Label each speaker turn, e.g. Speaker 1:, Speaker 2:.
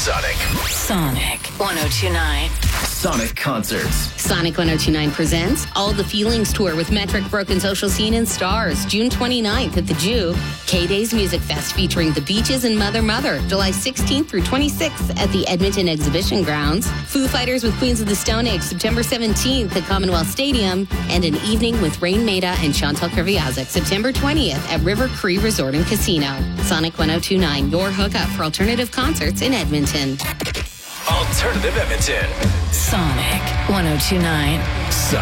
Speaker 1: Sonic 1029.
Speaker 2: Sonic Concerts.
Speaker 1: Sonic 1029 presents All the Feelings Tour with Metric, Broken Social Scene, and Stars. June 29th at the Jew. K-Days Music Fest featuring The Beaches and Mother Mother. July 16th through 26th at the Edmonton Exhibition Grounds. Foo Fighters with Queens of the Stone Age, September 17th at Commonwealth Stadium. And an evening with Rain Maida and Chantal Kreviazek, September 20th at River Cree Resort and Casino. Sonic 1029, your hookup for alternative concerts in Edmonton.
Speaker 2: Alternative Edmonton.
Speaker 1: Sonic 1029.